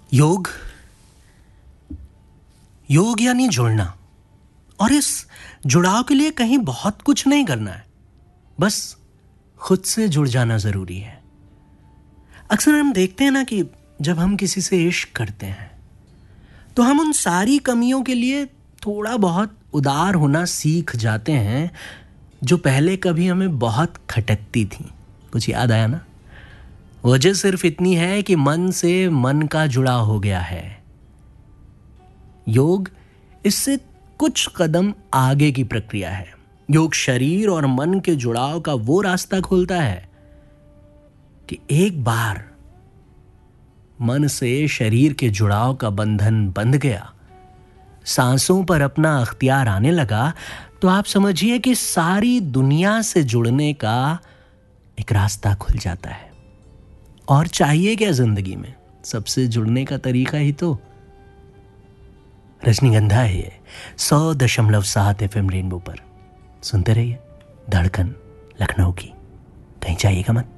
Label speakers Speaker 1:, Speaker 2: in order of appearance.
Speaker 1: योग योग यानी जुड़ना। और इस जुड़ाव के लिए कहीं बहुत कुछ नहीं करना है, बस खुद से जुड़ जाना जरूरी है। अक्सर हम देखते हैं ना कि जब हम किसी से इश्क करते हैं तो हम उन सारी कमियों के लिए थोड़ा बहुत उदार होना सीख जाते हैं जो पहले कभी हमें बहुत खटकती थी। कुछ याद आया ना? वजह सिर्फ इतनी है कि मन से मन का जुड़ा हो गया है। योग इससे कुछ कदम आगे की प्रक्रिया है। योग शरीर और मन के जुड़ाव का वो रास्ता खोलता है कि एक बार मन से शरीर के जुड़ाव का बंधन बंध गया, सांसों पर अपना अख्तियार आने लगा, तो आप समझिए कि सारी दुनिया से जुड़ने का एक रास्ता खुल जाता है। और चाहिए क्या जिंदगी में? सबसे जुड़ने का तरीका ही तो रजनीगंधा है ये 100.7 FM रेनबो पर। सुनते रहिए धड़कन लखनऊ की, कहीं जाइएगा मत।